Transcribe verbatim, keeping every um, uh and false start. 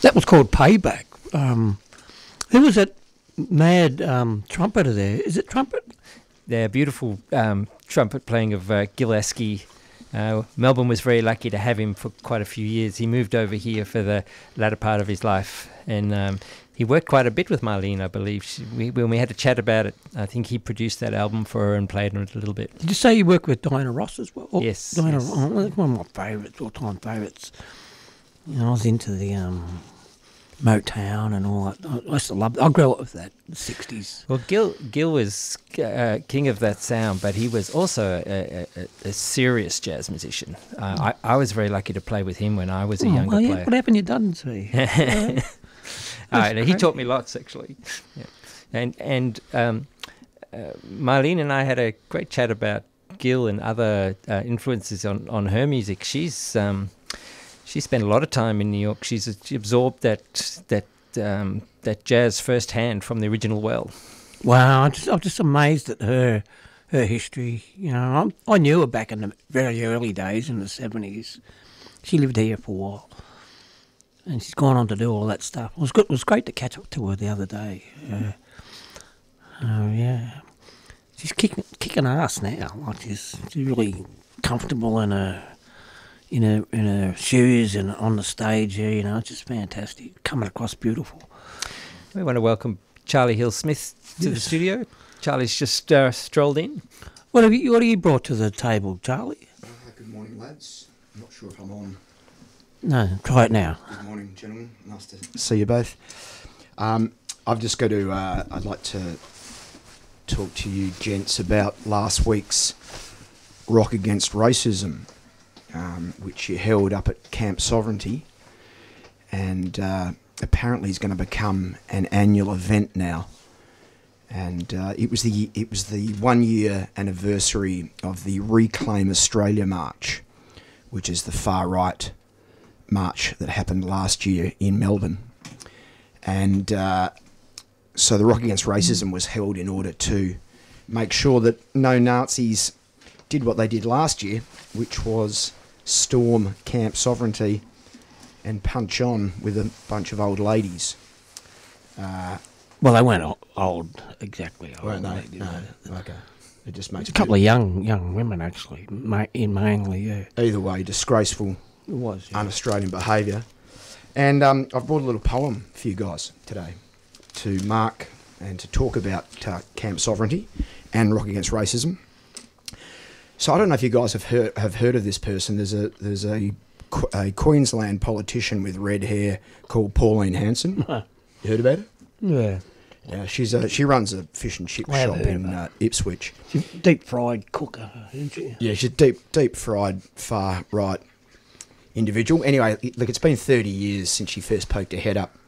That was called Payback. Um, who was that mad um, trumpeter there? Is it trumpet? Yeah, beautiful um, trumpet playing of uh, Gillespie. Uh, Melbourne was very lucky to have him for quite a few years. He moved over here for the latter part of his life, and um, he worked quite a bit with Marlene, I believe. She, we, when we had a chat about it, I think he produced that album for her and played on it a little bit. Did you say you worked with Diana Ross as well? Yes. Diana, yes. Oh, that's one of my favourites, all-time favourites. You know, I was into the um, Motown and all that. I used to love. I grew up with that in the sixties. Well, Gil Gil was uh, king of that sound, but he was also a, a, a serious jazz musician. Uh, I, I was very lucky to play with him when I was a Oh, younger well, yeah, player. what happened? You done to me? uh, he great. taught me lots, actually. Yeah. And and um, uh, Marlene and I had a great chat about Gil and other uh, influences on, on her music. She's um, she spent a lot of time in New York. She's she absorbed that that um, that jazz firsthand from the original well. Wow, I'm just, I'm just amazed at her her history. You know, I'm, I knew her back in the very early days in the seventies. She lived here for a while, and she's gone on to do all that stuff. It was good. It was great to catch up to her the other day. Uh, oh yeah, she's kicking kicking ass now. Like she's, she's really comfortable in her in her in her shoes and on the stage. Yeah, you know, it's just fantastic. Coming across beautiful. We want to welcome Charlie Hill-Smith to Yes. the studio. Charlie's just uh, strolled in. What have you What have you brought to the table, Charlie? Uh, good morning, lads. I'm not sure if I'm on. No, try it now. Good morning, gentlemen. Nice to see you both. Um, I've just got to, uh, I'd like to talk to you gents about last week's Rock Against Racism, um, which you held up at Camp Sovereignty, and uh, apparently is going to become an annual event now. And uh, it was the it was the one year anniversary of the Reclaim Australia March, which is the far right march that happened last year in Melbourne. And uh, so the Rock Against Racism was held in order to make sure that no Nazis did what they did last year, which was storm Camp Sovereignty and punch on with a bunch of old ladies. Uh, Well, they weren't o- old, exactly old. weren't they? did No. they? Okay. It just makes A couple of young young women, actually, ma- in mainly, yeah. either way, disgraceful, It was, yeah. un-Australian behaviour. And um, I've brought a little poem for you guys today to mark and to talk about uh, Camp Sovereignty and Rock Against Racism. So I don't know if you guys have heard have heard of this person. There's a there's a, a Queensland politician with red hair called Pauline Hanson. You heard about it? Yeah. Yeah, she's a, she runs a fish and chip I have shop heard in of uh, Ipswich. She's a deep fried cooker, isn't she? Yeah, she's a deep, deep fried, far right individual. Anyway, look, it's been thirty years since she first poked her head up